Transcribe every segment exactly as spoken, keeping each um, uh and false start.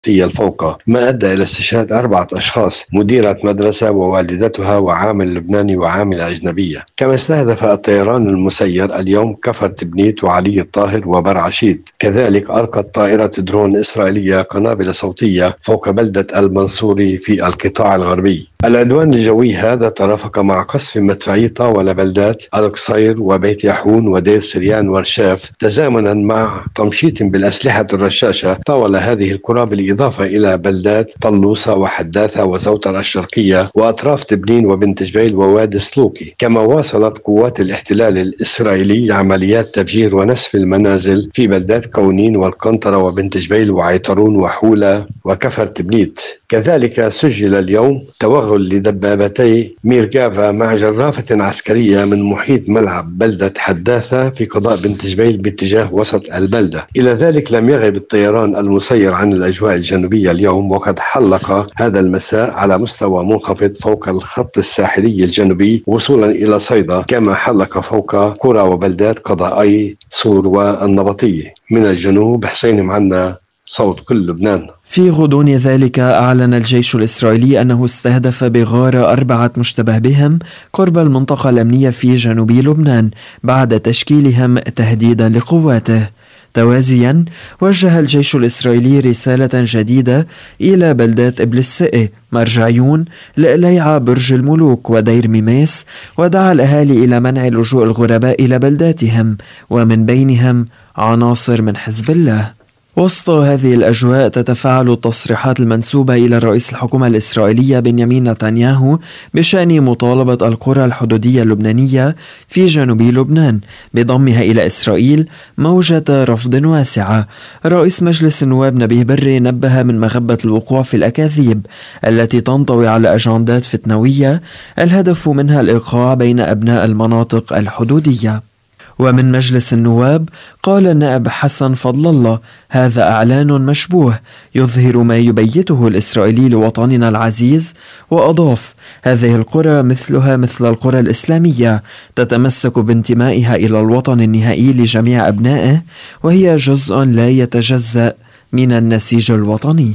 الفوقة، ما أدى إلى استشهاد أربعة أشخاص، مديرة مدرسة ووالدتها وعامل لبناني وعاملة أجنبية. كما استهدف الطيران المسير اليوم كفر تبنيت وعلي الطاهر وبر عشيد. كذلك ألقت طائرة درون إسرائيلية قنابل صوتية فوق بلدة المنصوري في القطاع الغربي. العدوان الجوي هذا ترافق مع قصف مدفعي طاول بلدات القصير وبيت يحون ودير سريان ورشاف، تزامنا مع تمشيط بالأسلحة الرشاشة طاول هذه القرى، بالإضافة إلى بلدات طلوسة وحداثة وزوتر الشرقية وأطراف تبنين وبنت جبيل ووادي سلوكي. كما واصلت قوات الاحتلال الإسرائيلي عمليات تفجير ونسف المنازل في بلدات كونين والقنطرة وبنت جبيل وعيطرون وحولة وكفر تبنيت. كذلك سجل اليوم توغل لدبابتي ميركافا مع جرافة عسكرية من محيط ملعب بلدة حداثة في قضاء بنت جبيل باتجاه وسط البلدة. إلى ذلك لم يغب الطيران المسير عن الأجواء الجنوبية اليوم، وقد حلق هذا المساء على مستوى منخفض فوق الخط الساحلي الجنوبي وصولا إلى صيدا، كما حلق فوق قرى وبلدات قضائي صور والنبطية. من الجنوب حسين معنا، صوت كل لبنان. في غضون ذلك أعلن الجيش الإسرائيلي أنه استهدف بغارة أربعة مشتبه بهم قرب المنطقة الأمنية في جنوب لبنان بعد تشكيلهم تهديدا لقواته. توازيا وجه الجيش الإسرائيلي رسالة جديدة إلى بلدات إبل السقي، مرجعيون، لقليعة، برج الملوك ودير ميميس، ودعا الأهالي إلى منع لجوء الغرباء إلى بلداتهم، ومن بينهم عناصر من حزب الله. وسط هذه الأجواء تتفاعل التصريحات المنسوبة إلى رئيس الحكومة الإسرائيلية بنيامين نتنياهو بشأن مطالبة القرى الحدودية اللبنانية في جنوب لبنان بضمها إلى إسرائيل موجة رفض واسعة. رئيس مجلس النواب نبيه بري نبه من مغبة الوقوع في الأكاذيب التي تنطوي على أجندات فتنوية الهدف منها الإيقاع بين أبناء المناطق الحدودية. ومن مجلس النواب قال النائب حسن فضل الله: هذا إعلان مشبوه يظهر ما يبيته الإسرائيلي لوطننا العزيز. وأضاف: هذه القرى مثلها مثل القرى الإسلامية تتمسك بانتمائها إلى الوطن النهائي لجميع أبنائه، وهي جزء لا يتجزأ من النسيج الوطني.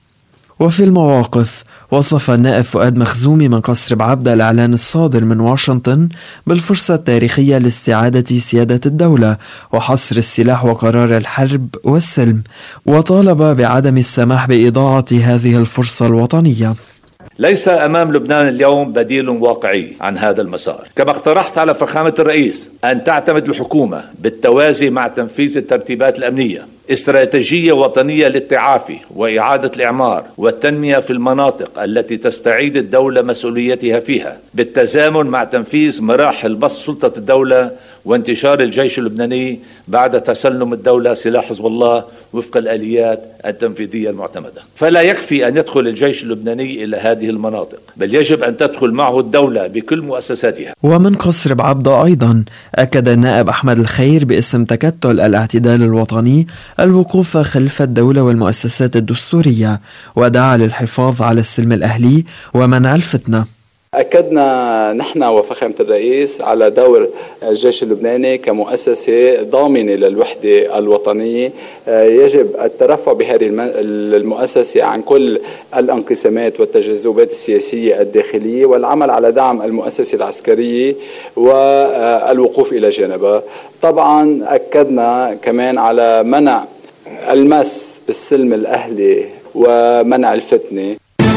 وفي المواقف وصف النائب فؤاد مخزومي من قصر بعبدة الإعلان الصادر من واشنطن بالفرصة التاريخية لاستعادة سيادة الدولة وحصر السلاح وقرار الحرب والسلم، وطالب بعدم السماح بإضاعة هذه الفرصة الوطنية. ليس أمام لبنان اليوم بديل واقعي عن هذا المسار. كما اقترحت على فخامة الرئيس أن تعتمد الحكومة بالتوازي مع تنفيذ الترتيبات الأمنية استراتيجية وطنية للتعافي وإعادة الإعمار والتنمية في المناطق التي تستعيد الدولة مسؤوليتها فيها، بالتزامن مع تنفيذ مراحل بسط سلطة الدولة وانتشار الجيش اللبناني بعد تسلم الدولة سلاح حزب الله وفق الآليات التنفيذية المعتمدة. فلا يكفي أن يدخل الجيش اللبناني إلى هذه المناطق، بل يجب أن تدخل معه الدولة بكل مؤسساتها. ومن قصر بعبدة أيضا أكد النائب أحمد الخير باسم تكتل الاعتدال الوطني الوقوف خلف الدولة والمؤسسات الدستورية، ودعا للحفاظ على السلم الأهلي ومنع الفتنة. أكدنا نحن وفخامة الرئيس على دور الجيش اللبناني كمؤسسة ضامنة للوحدة الوطنية. يجب الترفع بهذه المؤسسة عن كل الانقسامات والتجاذبات السياسية الداخلية، والعمل على دعم المؤسسة العسكرية والوقوف إلى جانبها. طبعا أكدنا كمان على منع المس بالسلم الأهلي ومنع الفتنة.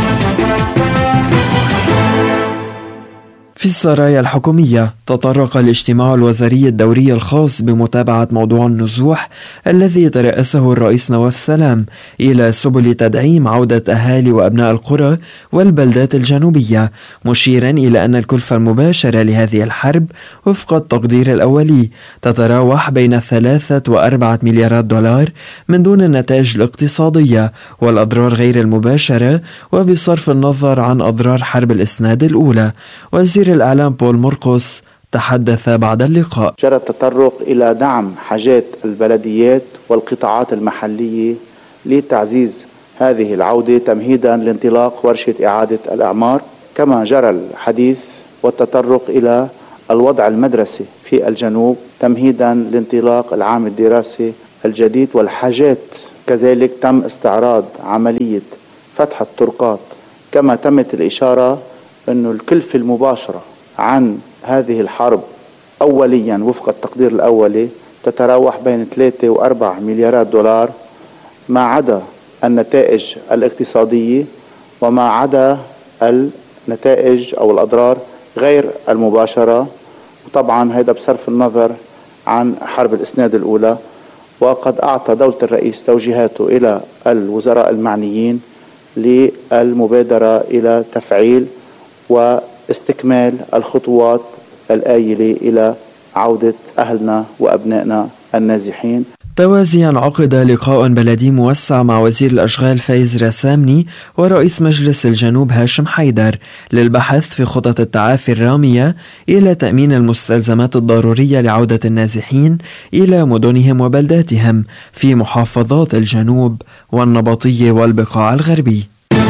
في السرايا الحكومية تطرق الاجتماع الوزاري الدوري الخاص بمتابعة موضوع النزوح الذي ترأسه الرئيس نواف سلام إلى سبل تدعيم عودة أهالي وأبناء القرى والبلدات الجنوبية، مشيرا إلى أن الكلفة المباشرة لهذه الحرب وفق التقدير الأولي تتراوح بين ثلاثة وأربعة مليارات دولار من دون النتائج الاقتصادية والأضرار غير المباشرة، وبصرف النظر عن أضرار حرب الإسناد الأولى. وزير الإعلام بول مرقس تحدث بعد اللقاء: جرى التطرق إلى دعم حاجات البلديات والقطاعات المحلية لتعزيز هذه العودة تمهيدا لانطلاق ورشة إعادة الأعمار. كما جرى الحديث والتطرق إلى الوضع المدرسي في الجنوب تمهيدا لانطلاق العام الدراسي الجديد والحاجات كذلك تم استعراض عملية فتح الطرقات، كما تمت الإشارة أن الكلفة المباشرة عن هذه الحرب أوليا وفق التقدير الأولي تتراوح بين ثلاثة وأربعة مليارات دولار، ما عدا النتائج الاقتصادية وما عدا النتائج أو الأضرار غير المباشرة، وطبعا هذا بصرف النظر عن حرب الإسناد الأولى. وقد أعطى دولة الرئيس توجيهاته إلى الوزراء المعنيين للمبادرة إلى تفعيل واستكمال الخطوات الآيلة إلى عودة أهلنا وأبنائنا النازحين. توازيا عقد لقاء بلدي موسع مع وزير الأشغال فايز رسامني ورئيس مجلس الجنوب هاشم حيدر للبحث في خطط التعافي الرامية إلى تأمين المستلزمات الضرورية لعودة النازحين إلى مدنهم وبلداتهم في محافظات الجنوب والنبطية والبقاع الغربي.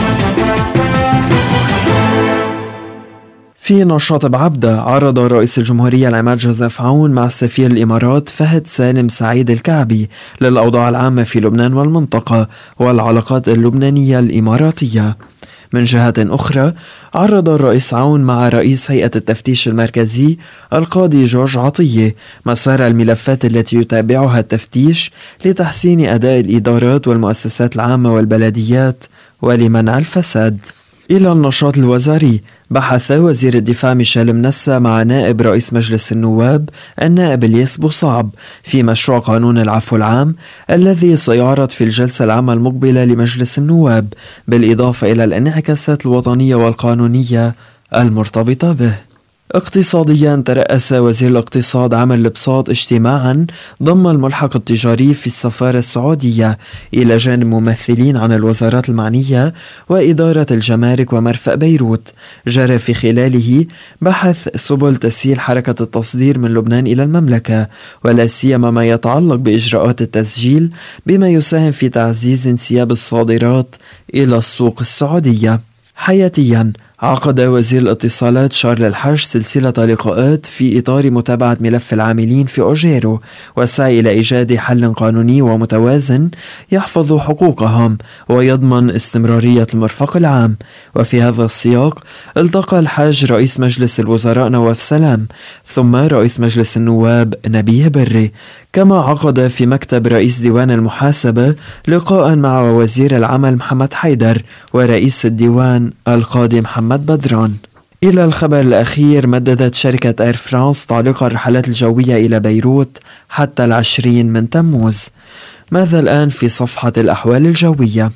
في نشاط بعبدة عرض رئيس الجمهورية العماد جوزيف عون مع سفير الإمارات فهد سالم سعيد الكعبي للأوضاع العامة في لبنان والمنطقة والعلاقات اللبنانية الإماراتية. من جهة أخرى عرض الرئيس عون مع رئيس هيئة التفتيش المركزي القاضي جورج عطية مسار الملفات التي يتابعها التفتيش لتحسين أداء الإدارات والمؤسسات العامة والبلديات ولمنع الفساد. إلى النشاط الوزاري، بحث وزير الدفاع ميشيل منسى مع نائب رئيس مجلس النواب النائب الياس بوصعب في مشروع قانون العفو العام الذي سيعرض في الجلسة العامة المقبلة لمجلس النواب، بالإضافة إلى الانعكاسات الوطنية والقانونية المرتبطة به. اقتصاديا، ترأس وزير الاقتصاد عمل البساط اجتماعا ضم الملحق التجاري في السفارة السعودية إلى جانب ممثلين عن الوزارات المعنية وإدارة الجمارك ومرفأ بيروت، جرى في خلاله بحث سبل تسهيل حركة التصدير من لبنان إلى المملكة، ولا سيما ما يتعلق بإجراءات التسجيل بما يساهم في تعزيز انسياب الصادرات إلى السوق السعودية. حياتيا، عقد وزير الاتصالات شارل الحج سلسلة لقاءات في إطار متابعة ملف العاملين في أوجيرو والسعي إلى إيجاد حل قانوني ومتوازن يحفظ حقوقهم ويضمن استمرارية المرفق العام. وفي هذا السياق التقى الحاج رئيس مجلس الوزراء نواف سلام ثم رئيس مجلس النواب نبيه بري، كما عقد في مكتب رئيس ديوان المحاسبة لقاء مع وزير العمل محمد حيدر ورئيس الديوان القاضي محمد بدران. إلى الخبر الأخير، مددت شركة إير فرانس تعليق الرحلات الجوية إلى بيروت حتى العشرين من تموز. ماذا الآن في صفحة الأحوال الجوية؟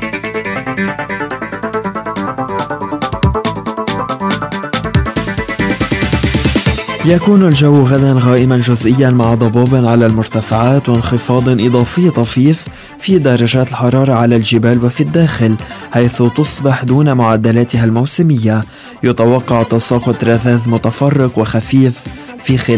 يكون الجو غدا غائما جزئيا مع ضباب على المرتفعات وانخفاض إضافي طفيف في درجات الحرارة على الجبال وفي الداخل، حيث تصبح دون معدلاتها الموسمية. يتوقع تساقط رذاذ متفرق وخفيف في خلال